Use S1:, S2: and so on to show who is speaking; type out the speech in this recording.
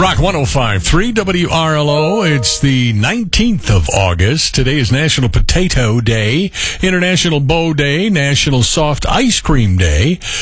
S1: Rock 105.3 WRLO. It's the 19th of August. Today is National Potato Day, International Bow Day, National Soft Ice Cream Day,